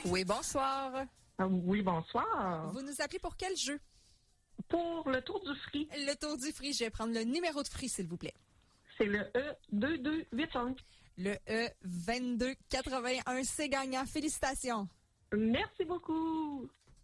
Oui, bonsoir. Oui, bonsoir. Vous nous appelez pour quel jeu? Pour le Tour du Free. Le Tour du Free. Je vais prendre le numéro de Free, s'il vous plaît. C'est le E2285. Le E2281, c'est gagnant. Félicitations. Merci beaucoup.